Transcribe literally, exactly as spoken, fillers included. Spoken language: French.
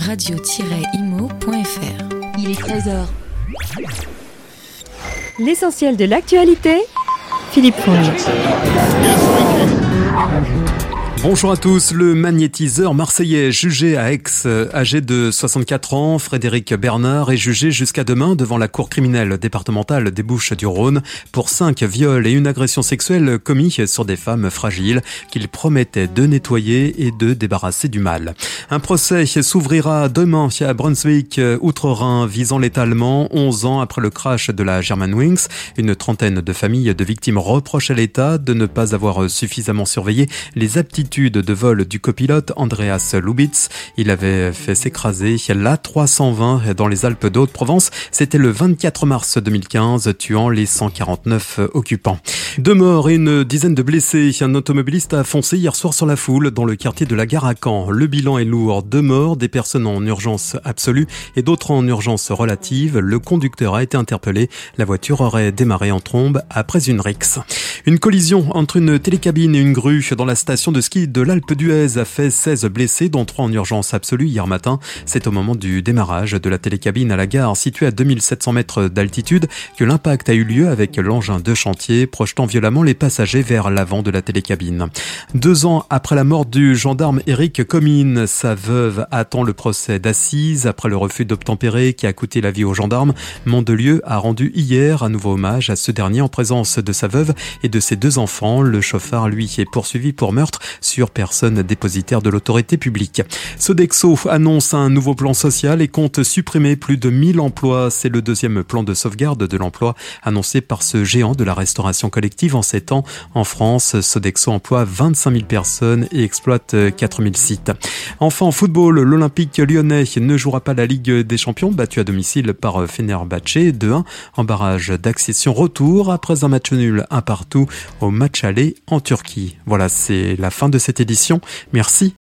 radio tiret imo point f r. Il est treize heures. L'essentiel de l'actualité, Philippe Fonge. Bonjour à tous. Le magnétiseur marseillais jugé à Aix, âgé de soixante-quatre ans, Frédéric Bernard, est jugé jusqu'à demain devant la cour criminelle départementale des Bouches-du-Rhône pour cinq viols et une agression sexuelle commis sur des femmes fragiles qu'il promettait de nettoyer et de débarrasser du mal. Un procès s'ouvrira demain à Brunswick, Outre-Rhin, visant l'étalement onze ans après le crash de la Germanwings. Une trentaine de familles de victimes reprochent à l'État de ne pas avoir suffisamment surveillé les aptitudes de vol du copilote Andreas Lubitz. Il avait fait s'écraser l'A trois cent vingt dans les Alpes de Haute-Provence. C'était le vingt-quatre mars deux mille quinze, tuant les cent quarante-neuf occupants. Deux morts et une dizaine de blessés. Un automobiliste a foncé hier soir sur la foule dans le quartier de la Gare à Caen. Le bilan est lourd. Deux morts, des personnes en urgence absolue et d'autres en urgence relative. Le conducteur a été interpellé. La voiture aurait démarré en trombe après une rixe. Une collision entre une télécabine et une grue dans la station de ski de l'Alpe d'Huez a fait seize blessés, dont trois en urgence absolue hier matin. C'est au moment du démarrage de la télécabine à la gare située à deux mille sept cents mètres d'altitude que l'impact a eu lieu avec l'engin de chantier projetant violemment les passagers vers l'avant de la télécabine. Deux ans après la mort du gendarme Éric Comines, sa veuve attend le procès d'assises après le refus d'obtempérer qui a coûté la vie au gendarme. Mandelieu a rendu hier un nouveau hommage à ce dernier en présence de sa veuve et de ses deux enfants. Le chauffard, lui, est poursuivi pour meurtre sur personne dépositaire de l'autorité publique. Sodexo annonce un nouveau plan social et compte supprimer plus de mille emplois. C'est le deuxième plan de sauvegarde de l'emploi annoncé par ce géant de la restauration collective en sept ans. En France, Sodexo emploie vingt-cinq mille personnes et exploite quatre mille sites. Enfin, en football, l'Olympique lyonnais ne jouera pas la Ligue des Champions, battu à domicile par Fenerbahçe deux un en barrage d'accession retour après un match nul un partout au match aller en Turquie. Voilà, c'est la fin de cette édition. Merci